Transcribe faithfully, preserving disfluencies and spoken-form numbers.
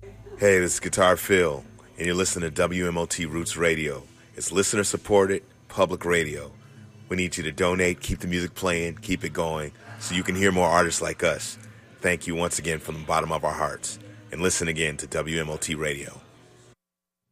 Hey, this is Guitar Phil, and you're listening to W M O T Roots Radio. It's listener-supported, public radio. We need you to donate, keep the music playing, keep it going, so you can hear more artists like us. Thank you once again from the bottom of our hearts. And listen again to W M O T Radio.